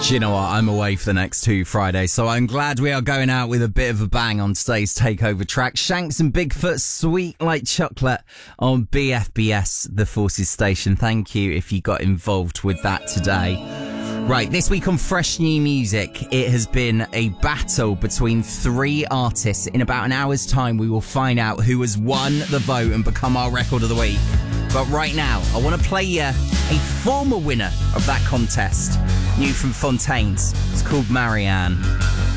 Do you know what? I'm away for the next 2 Fridays, so I'm glad we are going out with a bit of a bang on today's takeover track. Shanks and Bigfoot, Sweet Like Chocolate on BFBS, the Forces station. Thank you if you got involved with that today. Right, this week on Fresh New Music, it has been a battle between 3 artists. In about an hour's time, we will find out who has won the vote and become our record of the week. But right now, I want to play you a former winner of that contest. New from Fontaines. It's called Marianne.